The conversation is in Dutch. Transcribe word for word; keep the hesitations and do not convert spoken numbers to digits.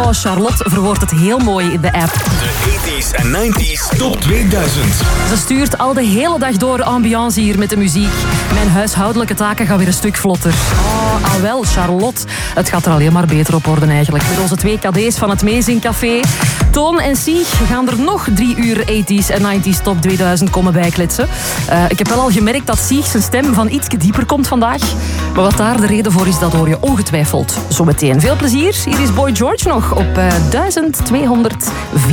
Oh, Charlotte verwoordt het heel mooi in de app. De tachtiger en negentiger Top tweeduizend. Ze stuurt al de hele dag door ambiance hier met de muziek. Mijn huishoudelijke taken gaan weer een stuk vlotter. Oh, ah wel, Charlotte. Het gaat er alleen maar beter op worden eigenlijk. Met onze twee cade's van het Amazing Café. Toon en Sieg gaan er nog drie uur tachtiger en negentiger Top tweeduizend komen bijkletsen. Uh, ik heb wel al gemerkt dat Sieg zijn stem van iets dieper komt vandaag. Maar wat daar de reden voor is, dat hoor je ongetwijfeld zometeen. Veel plezier. Hier is Boy George nog op uh, duizend tweehonderdvier.